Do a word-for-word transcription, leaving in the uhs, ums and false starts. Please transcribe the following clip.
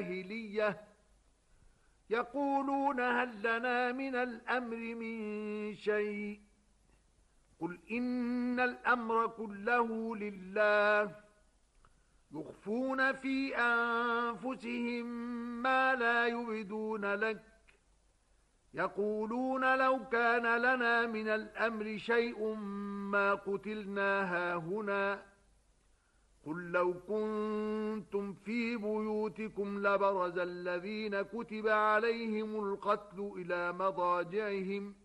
الجاهلية يقولون هل لنا من الأمر من شيء قل إن الأمر كله لله يخفون في أنفسهم ما لا يبدون لك يقولون لو كان لنا من الأمر شيء ما قتلنا هاهنا قل لو كنتم في بيوتكم لبرز الذين كتب عليهم القتل إلى مضاجعهم